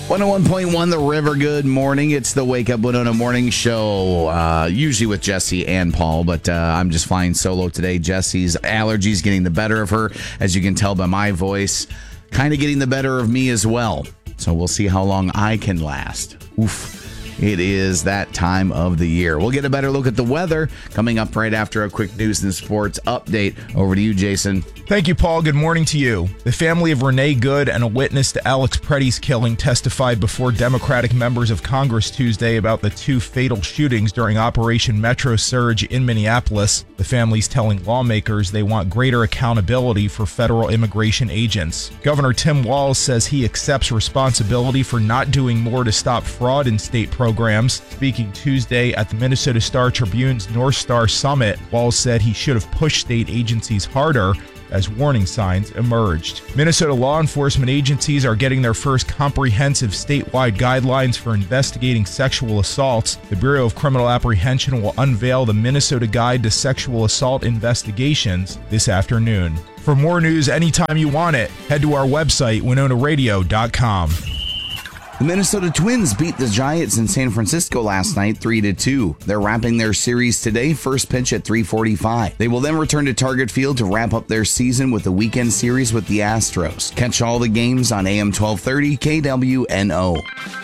101.1 The River, good morning. It's the Wake Up Winona Morning Show, usually with Jesse and Paul, but I'm just flying solo today. Jesse's allergies getting the better of her, as you can tell by my voice, kind of getting the better of me as well. So we'll see how long I can last. Oof. It is that time of the year. We'll get a better look at the weather coming up right after a quick news and sports update. Over to you, Jason. Thank you, Paul. Good morning to you. The family of Renee Good and a witness to Alex Preddy's killing testified before Democratic members of Congress Tuesday about the two fatal shootings during Operation Metro Surge in Minneapolis. The family's telling lawmakers they want greater accountability for federal immigration agents. Governor Tim Walz says he accepts responsibility for not doing more to stop fraud in state programs. Speaking Tuesday at the Minnesota Star Tribune's North Star Summit, Walz said he should have pushed state agencies harder as warning signs emerged. Minnesota law enforcement agencies are getting their first comprehensive statewide guidelines for investigating sexual assaults. The Bureau of Criminal Apprehension will unveil the Minnesota Guide to Sexual Assault Investigations this afternoon. For more news anytime you want it, head to our website, WinonaRadio.com. The Minnesota Twins beat the Giants in San Francisco last night 3-2. They're wrapping their series today, first pitch at 3:45. They will then return to Target Field to wrap up their season with the weekend series with the Astros. Catch all the games on AM 1230 KWNO.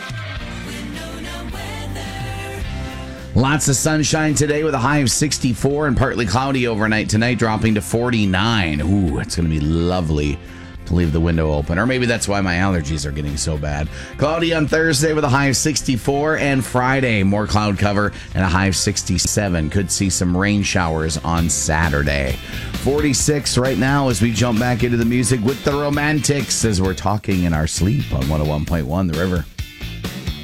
Lots of sunshine today with a high of 64 and partly cloudy overnight tonight, dropping to 49. Ooh, it's going to be lovely. Leave the window open, or maybe that's why my allergies are getting so bad. Cloudy on Thursday with a high of 64, and Friday more cloud cover and a high of 67. Could see some rain showers on Saturday. 46 right now as we jump back into the music with the Romantics as we're talking in our sleep on 101.1 The River.